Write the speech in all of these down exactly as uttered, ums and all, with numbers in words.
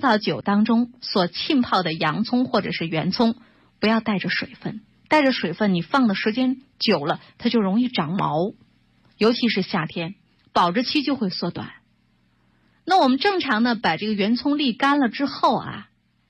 葡萄酒当中所浸泡的洋葱或者是圆葱不要带着水分，带着水分你放的时间久了它就容易长毛，尤其是夏天保质期就会缩短。那我们正常的把这个圆葱沥干了之后啊，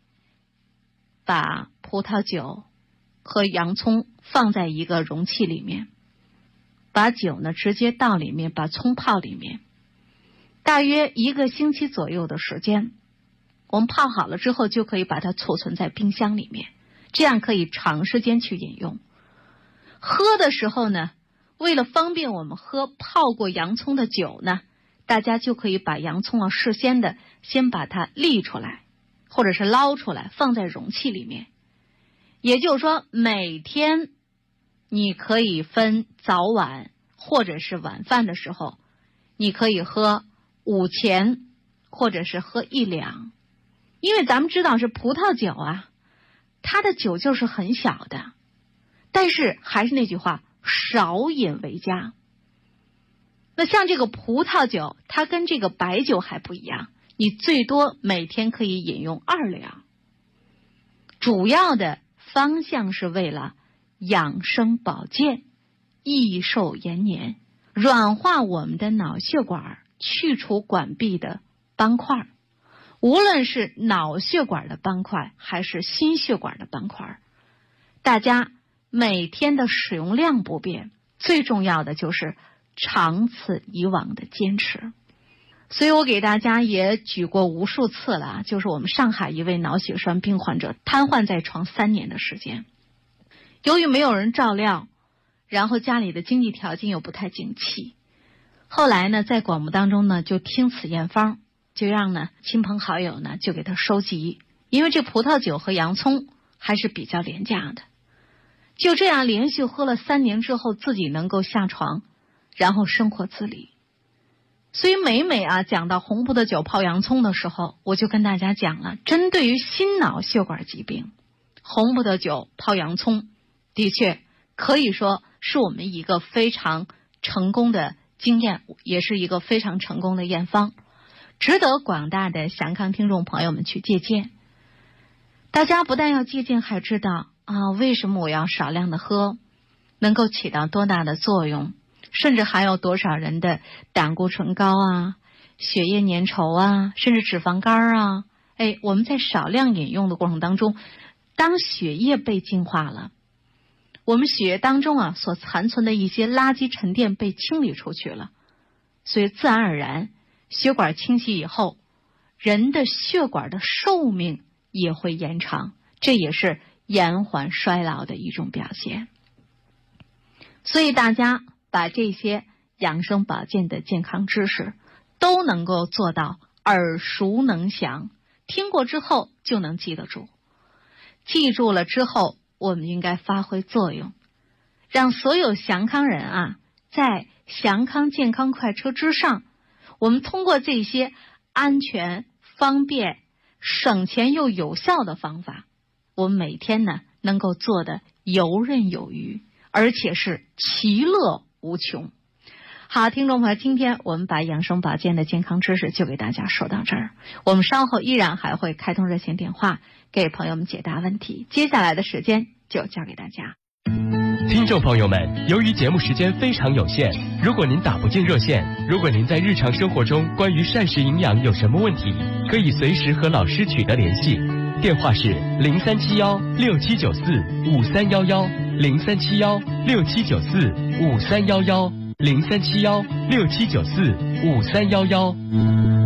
把葡萄酒和洋葱放在一个容器里面，把酒呢直接倒里面，把葱泡里面，大约一个星期左右的时间，我们泡好了之后就可以把它储存在冰箱里面，这样可以长时间去饮用。喝的时候呢，为了方便我们喝泡过洋葱的酒呢，大家就可以把洋葱啊事先的先把它沥出来，或者是捞出来放在容器里面。也就是说每天你可以分早晚或者是晚饭的时候，你可以喝五钱或者是喝一两。因为咱们知道是葡萄酒啊，它的酒就是很小的，但是还是那句话，少饮为佳。那像这个葡萄酒它跟这个白酒还不一样，你最多每天可以饮用二两。主要的方向是为了养生保健、益寿延年，软化我们的脑血管，去除管壁的斑块。无论是脑血管的斑块还是心血管的斑块，大家每天的使用量不变，最重要的就是长此以往的坚持。所以我给大家也举过无数次了，就是我们上海一位脑血栓病患者瘫痪在床三年的时间，由于没有人照料，然后家里的经济条件又不太景气，后来呢在广播当中呢就听此验方，就让呢亲朋好友呢就给他收集，因为这葡萄酒和洋葱还是比较廉价的。就这样连续喝了三年之后，自己能够下床，然后生活自理。所以每每啊讲到红葡萄酒泡洋葱的时候，我就跟大家讲了，针对于心脑血管疾病，红葡萄酒泡洋葱的确可以说是我们一个非常成功的经验，也是一个非常成功的验方，值得广大的祥康听众朋友们去借鉴。大家不但要借鉴，还知道啊为什么我要少量的喝，能够起到多大的作用，甚至还有多少人的胆固醇高啊、血液粘稠啊，甚至脂肪肝啊。哎，我们在少量饮用的过程当中，当血液被净化了，我们血液当中啊所残存的一些垃圾沉淀被清理出去了，所以自然而然血管清晰以后，人的血管的寿命也会延长，这也是延缓衰老的一种表现。所以大家把这些养生保健的健康知识都能够做到耳熟能详，听过之后就能记得住，记住了之后我们应该发挥作用，让所有祥康人啊在祥康健康快车之上，我们通过这些安全、方便、省钱又有效的方法，我们每天呢能够做得游刃有余，而且是其乐无穷。好，听众朋友，今天我们把养生保健的健康知识就给大家说到这儿，我们稍后依然还会开通热线电话给朋友们解答问题，接下来的时间就交给大家。 听众朋友们，由于节目时间非常有限，如果您打不进热线，如果您在日常生活中关于膳食营养有什么问题，可以随时和老师取得联系，电话是零三七幺六七九四五三幺幺，零三七幺六七九四五三幺幺，零三七幺六七九四五三幺幺。